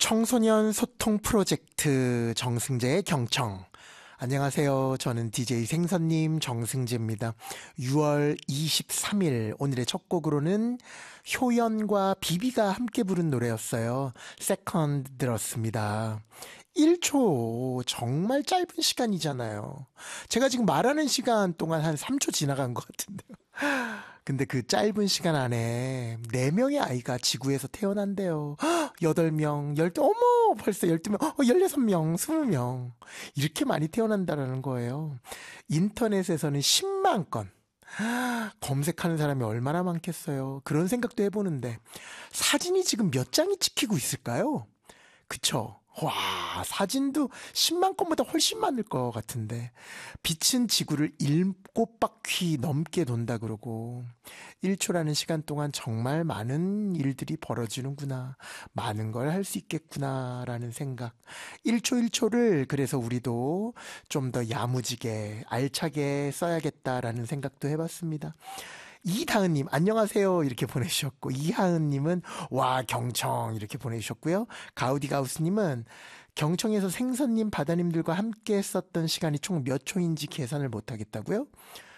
청소년 소통 프로젝트 정승재의 경청. 안녕하세요. 저는 DJ 생선님 정승재입니다. 6월 23일 오늘의 첫 곡으로는 효연과 비비가 함께 부른 노래였어요. 세컨드 들었습니다. 1초 정말 짧은 시간이잖아요. 제가 지금 말하는 시간 동안 한 3초 지나간 것 같은데요. 근데 그 짧은 시간 안에 4명의 아이가 지구에서 태어난대요. 8명, 12, 어머, 벌써 12명, 16명, 20명. 이렇게 많이 태어난다라는 거예요. 인터넷에서는 10만 건. 검색하는 사람이 얼마나 많겠어요. 그런 생각도 해보는데, 사진이 지금 몇 장이 찍히고 있을까요? 그쵸? 와, 사진도 10만 건보다 훨씬 많을 것 같은데. 빛은 지구를 7바퀴 넘게 돈다 그러고, 1초라는 시간 동안 정말 많은 일들이 벌어지는구나. 많은 걸 할 수 있겠구나. 라는 생각. 1초 1초를 그래서 우리도 좀 더 야무지게, 알차게 써야겠다라는 생각도 해봤습니다. 이다은님 안녕하세요 이렇게 보내주셨고, 이하은님은 와 경청 이렇게 보내주셨고요. 가우디가우스님은 경청에서 생선님 바다님들과 함께 썼던 시간이 총 몇 초인지 계산을 못하겠다고요?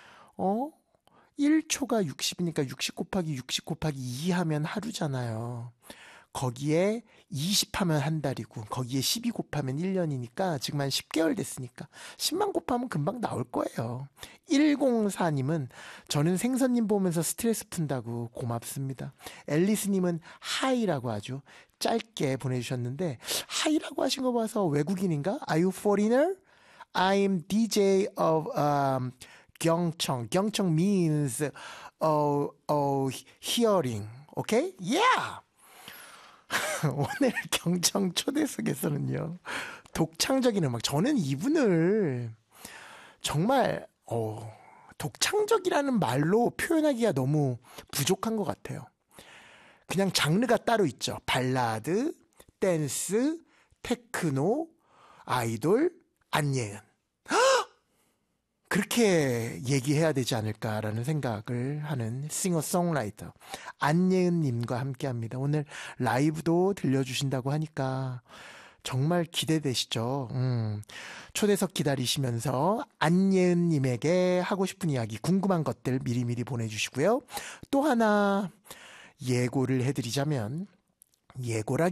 1초가 60이니까 60 곱하기 60 곱하기 2 하면 하루잖아요. 거기에 20 하면 한 달이고, 거기에 12 곱하면 1년이니까 지금 한 10개월 됐으니까 10만 곱하면 금방 나올 거예요. 104님은 저는 생선님 보면서 스트레스 푼다고 고맙습니다. 앨리스님은 하이라고 아주 짧게 보내주셨는데, 하이라고 하신 거 봐서 외국인인가? Are you foreigner? I'm DJ of 경청. 경청 means hearing. Okay? Yeah! 오늘 경청 초대석에서는요, 독창적인 음악. 저는 이분을 정말 독창적이라는 말로 표현하기가 너무 부족한 것 같아요. 그냥 장르가 따로 있죠. 발라드, 댄스, 테크노, 아이돌, 안예은. 그렇게 얘기해야 되지 않을까라는 생각을 하는 싱어송라이터 안예은님과 함께합니다. 오늘 라이브도 들려주신다고 하니까 정말 기대되시죠? 초대석 기다리시면서 안예은님에게 하고 싶은 이야기, 궁금한 것들 미리미리 보내주시고요. 또 하나 예고를 해드리자면, 예고라